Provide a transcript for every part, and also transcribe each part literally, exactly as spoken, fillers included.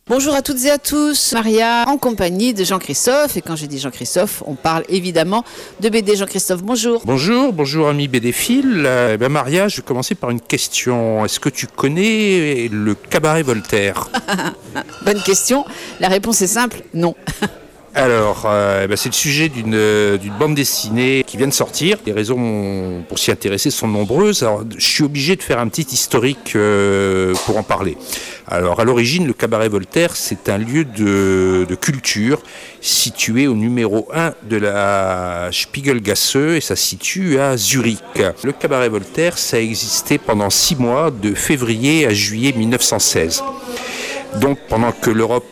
Bonjour à toutes et à tous, Maria en compagnie de Jean-Christophe. Et quand je dis Jean-Christophe, on parle évidemment de B D. Jean-Christophe, bonjour. Bonjour, bonjour amis BDphiles. Euh, ben Maria, je vais commencer par une question. Est-ce que tu connais le cabaret Voltaire? Bonne question. La réponse est simple, non. Alors, euh, ben c'est le sujet d'une, d'une bande dessinée qui vient de sortir. Les raisons pour s'y intéresser sont nombreuses. Alors, je suis obligé de faire un petit historique euh, pour en parler. Alors, à l'origine, le cabaret Voltaire, c'est un lieu de, de culture situé au numéro un de la Spiegelgasse et ça se situe à Zurich. Le cabaret Voltaire, ça a existé pendant six mois, de février à juillet mille neuf cent seize. Donc pendant que l'Europe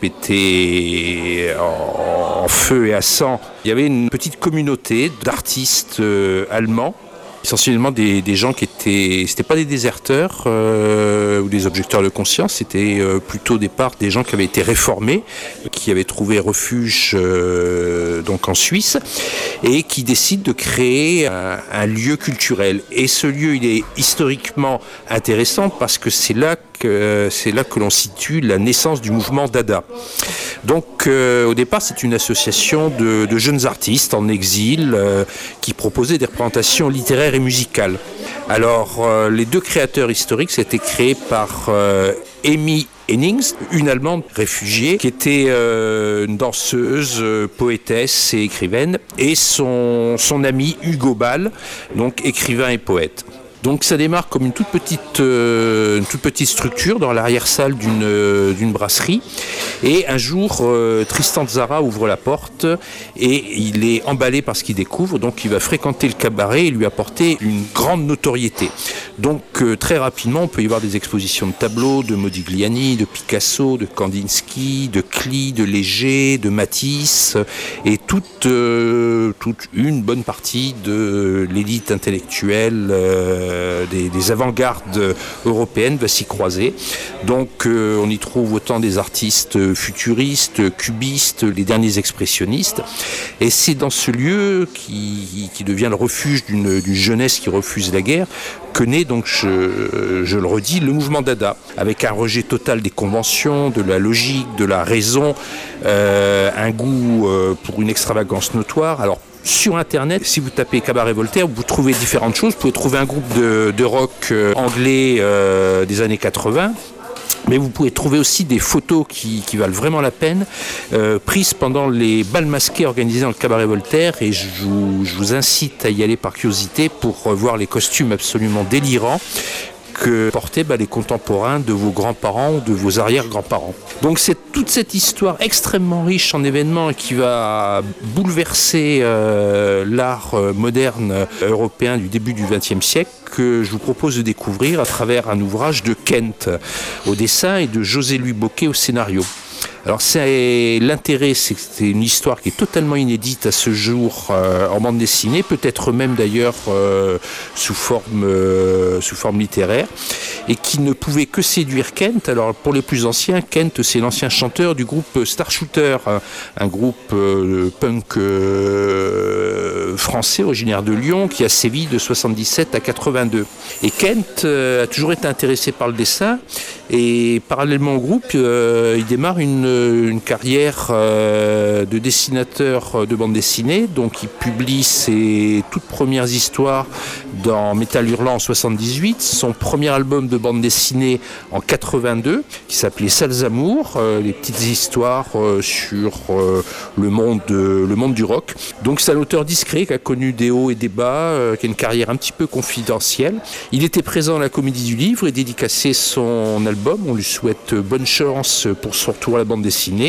était en, en feu et à sang, il y avait une petite communauté d'artistes euh, allemands, essentiellement des, des gens qui étaient, c'était pas des déserteurs euh, ou des objecteurs de conscience, c'était euh, plutôt au départ des gens qui avaient été réformés, qui avaient trouvé refuge euh, donc en Suisse et qui décident de créer un, un lieu culturel. Et ce lieu, il est historiquement intéressant parce que c'est là que c'est là que l'on situe la naissance du mouvement Dada. Donc euh, au départ, c'est une association de, de jeunes artistes en exil euh, qui proposaient des représentations littéraires et musicales. Alors euh, les deux créateurs historiques, c'était créé par euh, Amy Hennings, une Allemande réfugiée qui était euh, une danseuse, euh, poétesse et écrivaine, et son, son ami Hugo Ball, donc écrivain et poète. Donc ça démarre comme une toute petite, euh, une toute petite structure dans l'arrière-salle d'une, euh, d'une brasserie. Et un jour, euh, Tristan Tzara ouvre la porte et il est emballé par ce qu'il découvre. Donc il va fréquenter le cabaret et lui apporter une grande notoriété. Donc euh, très rapidement, on peut y voir des expositions de tableaux de Modigliani, de Picasso, de Kandinsky, de Klee, de Léger, de Matisse et toute, euh, toute une bonne partie de l'élite intellectuelle euh, Des, des avant-gardes européennes va s'y croiser. Donc euh, on y trouve autant des artistes futuristes, cubistes, les derniers expressionnistes. Et c'est dans ce lieu qui, qui devient le refuge d'une, d'une jeunesse qui refuse la guerre que naît, donc je, je le redis, le mouvement Dada, avec un rejet total des conventions, de la logique, de la raison, euh, un goût euh, pour une extravagance notoire. Alors sur Internet, si vous tapez Cabaret Voltaire, vous trouvez différentes choses. Vous pouvez trouver un groupe de, de rock euh, anglais euh, des années quatre-vingts. Mais vous pouvez trouver aussi des photos qui, qui valent vraiment la peine, euh, prises pendant les bals masqués organisés dans le Cabaret Voltaire. Et je vous, je vous incite à y aller par curiosité pour voir les costumes absolument délirants que portaient bah, les contemporains de vos grands-parents ou de vos arrière-grands-parents. Donc c'est toute cette histoire extrêmement riche en événements qui va bouleverser euh, l'art euh, moderne euh, européen du début du vingtième siècle que je vous propose de découvrir à travers un ouvrage de Kent au dessin et de José-Louis Bocquet au scénario. Alors c'est, l'intérêt, c'est que c'est une histoire qui est totalement inédite à ce jour euh, en bande dessinée, peut-être même d'ailleurs euh, sous forme, euh, sous forme littéraire, et qui ne pouvait que séduire Kent. Alors pour les plus anciens, Kent c'est l'ancien chanteur du groupe Star Shooter, un, un groupe euh, punk euh, français originaire de Lyon qui a sévi de soixante-dix-sept à quatre-vingt-deux. Et Kent euh, a toujours été intéressé par le dessin. Et parallèlement au groupe, euh, il démarre une, une carrière euh, de dessinateur de bande dessinée. Donc il publie ses toutes premières histoires dans Métal Hurlant en soixante-dix-huit, son premier album de bande dessinée en quatre-vingt-deux, qui s'appelait Sales Amours, euh, les petites histoires euh, sur euh, le, monde, euh, le monde du rock. Donc c'est un auteur discret qui a connu des hauts et des bas, euh, qui a une carrière un petit peu confidentielle. Il était présent à la Comédie du Livre et dédicacé son album. On lui souhaite bonne chance pour son retour à la bande dessinée.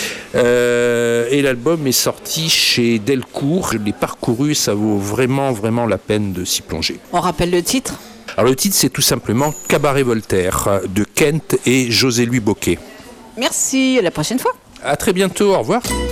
Euh, et l'album est sorti chez Delcourt. Je l'ai parcouru, ça vaut vraiment, vraiment la peine de s'y plonger. On rappelle le titre ? Alors le titre, c'est tout simplement Cabaret Voltaire de Kent et José-Louis Bocquet. Merci, à la prochaine fois. À très bientôt, au revoir.